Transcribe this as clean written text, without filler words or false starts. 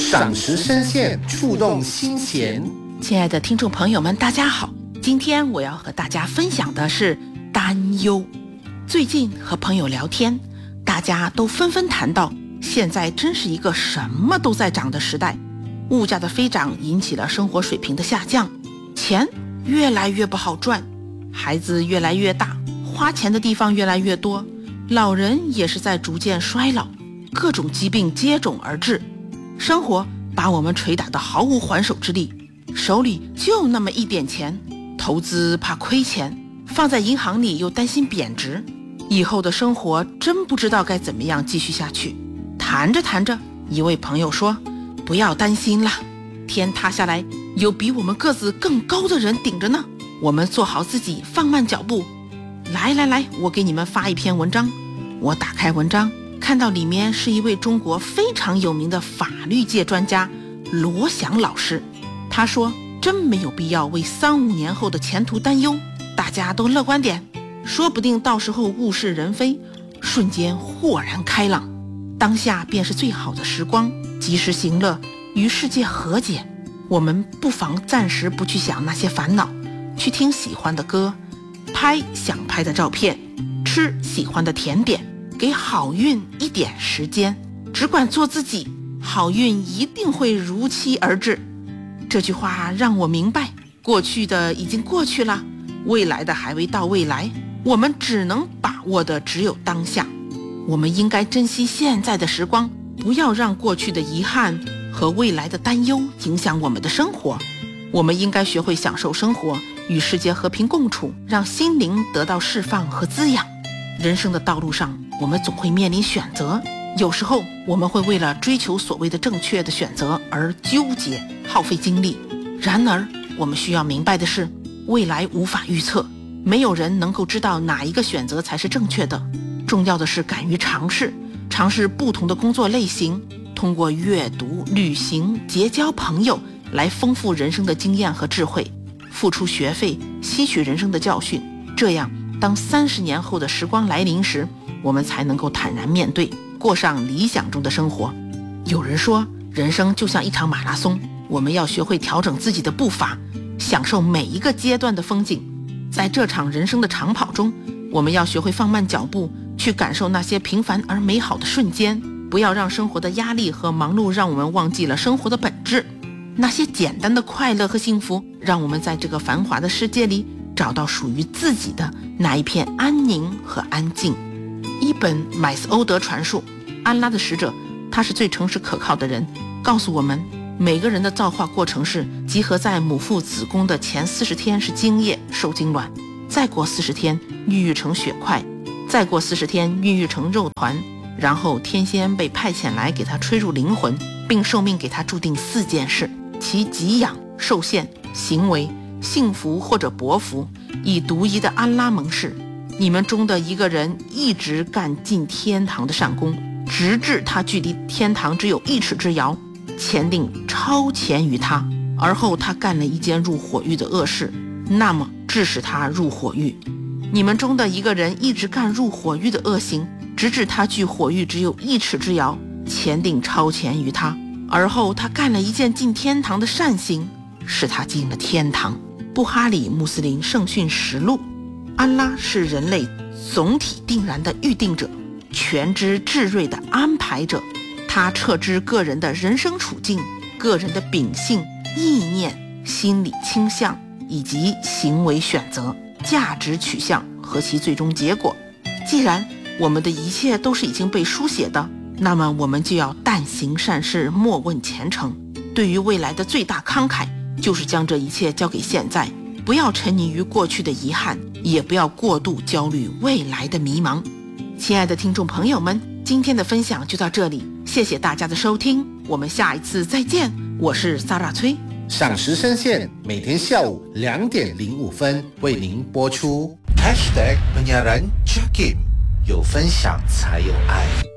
赏识深陷，触动心弦。 亲爱的听众朋友们，大家好，今天我要和大家分享的是担忧。最近和朋友聊天，大家都纷纷谈到，现在真是一个什么都在涨的时代，物价的飞涨引起了生活水平的下降，钱越来越不好赚，孩子越来越大，花钱的地方越来越多，老人也是在逐渐衰老，各种疾病接踵而至，生活把我们捶打得毫无还手之力，手里就那么一点钱，投资怕亏钱，放在银行里又担心贬值，以后的生活真不知道该怎么样继续下去。谈着谈着，一位朋友说，不要担心了，天塌下来有比我们个子更高的人顶着呢，我们做好自己，放慢脚步。来，我给你们发一篇文章。我打开文章，看到里面是一位中国非常有名的法律界专家罗翔老师。他说，真没有必要为3-5年后的前途担忧，大家都乐观点，说不定到时候物是人非，瞬间豁然开朗，当下便是最好的时光，及时行乐，与世界和解。我们不妨暂时不去想那些烦恼，去听喜欢的歌，拍想拍的照片，吃喜欢的甜点，给好运一点时间，只管做自己，好运一定会如期而至。这句话让我明白，过去的已经过去了，未来的还未到未来，我们只能把握的只有当下。我们应该珍惜现在的时光，不要让过去的遗憾和未来的担忧影响我们的生活。我们应该学会享受生活，与世界和平共处，让心灵得到释放和滋养。人生的道路上，我们总会面临选择，有时候我们会为了追求所谓的正确的选择而纠结，耗费精力。然而我们需要明白的是，未来无法预测，没有人能够知道哪一个选择才是正确的。重要的是敢于尝试不同的工作类型，通过阅读、旅行、结交朋友来丰富人生的经验和智慧，付出学费，吸取人生的教训。这样当30年后的时光来临时，我们才能够坦然面对，过上理想中的生活。有人说，人生就像一场马拉松，我们要学会调整自己的步伐，享受每一个阶段的风景。在这场人生的长跑中，我们要学会放慢脚步，去感受那些平凡而美好的瞬间，不要让生活的压力和忙碌让我们忘记了生活的本质。那些简单的快乐和幸福，让我们在这个繁华的世界里找到属于自己的那一片安宁和安静。伊本·麦斯欧德传述，安拉的使者，他是最诚实可靠的人，告诉我们，每个人的造化过程是集合在母腹子宫的前40天是精液受精卵，再过40天孕育成血块，再过40天孕育成肉团，然后天仙被派遣来给他吹入灵魂，并受命给他注定4件事，其给养、受限、行为、幸福或者薄福，以独一的安拉盟誓，你们中的一个人一直干进天堂的善功，直至他距离天堂只有1尺之遥，前定超前于他，而后他干了一件入火狱的恶事，那么致使他入火狱。你们中的一个人一直干入火狱的恶行，直至他距火狱只有1尺之遥，前定超前于他，而后他干了一件进天堂的善行，使他进了天堂。布哈里穆斯林圣训实录。安拉是人类总体定然的预定者，全知智睿的安排者，他彻知个人的人生处境、个人的秉性、意念、心理倾向以及行为选择、价值取向和其最终结果。既然我们的一切都是已经被书写的，那么我们就要但行善事，莫问前程。对于未来的最大慷慨，就是将这一切交给现在，不要沉溺于过去的遗憾，也不要过度焦虑未来的迷茫。亲爱的听众朋友们，今天的分享就到这里，谢谢大家的收听，我们下一次再见。我是萨拉崔。 赏识深陷，每天下午2点05分为您播出。 #penyiaran Jakim， 有分享才有爱。